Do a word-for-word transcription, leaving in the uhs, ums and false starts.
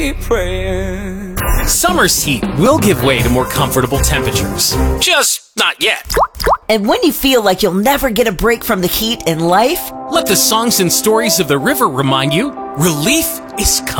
praying. Summer's heat will give way to more comfortable temperatures. Just not yet. And when you feel like you'll never get a break from the heat in life, let the songs and stories of the river remind you, relief is coming.